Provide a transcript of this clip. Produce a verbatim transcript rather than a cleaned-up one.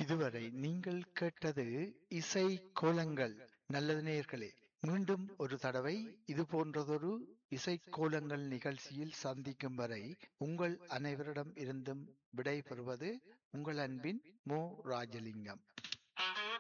இதுவரை நீங்கள் கேட்டது இசை கோலங்கள். நல்லது நேயர்களே, மீண்டும் ஒரு தடவை இது போன்றதொரு இசை கோலங்கள் நிகழ்ச்சியில் சந்திக்கும் வரை உங்கள் அனைவரிடம் இருந்தும் விடை பெறுவது உங்கள் அன்பின் மோ ராஜலிங்கம்.